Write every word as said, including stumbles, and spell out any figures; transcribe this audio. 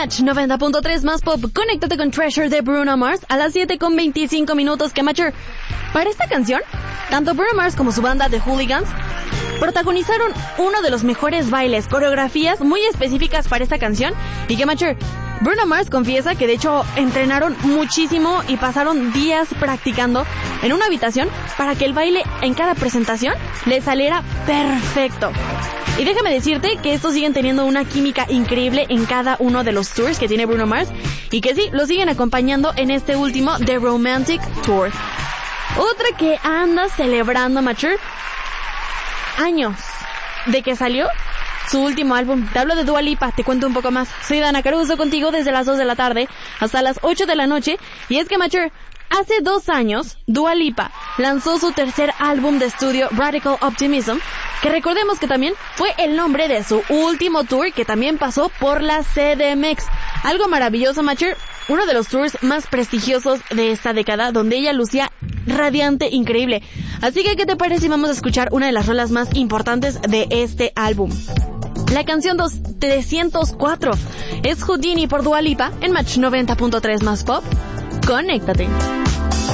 Match noventa punto tres más pop. Conéctate con Treasure de Bruno Mars a las siete con veinticinco minutos. Que Matcher, para esta canción, tanto Bruno Mars como su banda The Hooligans protagonizaron uno de los mejores bailes, coreografías muy específicas para esta canción. Y que Matcher, Bruno Mars confiesa que de hecho entrenaron muchísimo y pasaron días practicando en una habitación para que el baile en cada presentación le saliera perfecto. Y déjame decirte que estos siguen teniendo una química increíble en cada uno de los tours que tiene Bruno Mars, y que sí, lo siguen acompañando en este último The Romantic Tour. Otra que anda celebrando, Mature, años de que salió su último álbum. Te hablo de Dua Lipa, te cuento un poco más. Soy Dana Caruso, contigo desde las dos de la tarde hasta las ocho de la noche. Y es que, Mature, hace dos años, Dua Lipa lanzó su tercer álbum de estudio, Radical Optimism, que recordemos que también fue el nombre de su último tour, que también pasó por la C D M X. Algo maravilloso, Mature, uno de los tours más prestigiosos de esta década, donde ella lucía radiante, increíble. Así que, ¿qué te parece si vamos a escuchar una de las rolas más importantes de este álbum? La canción trescientos cuatro es Houdini por Dua Lipa en Match noventa punto tres más pop. Conéctate.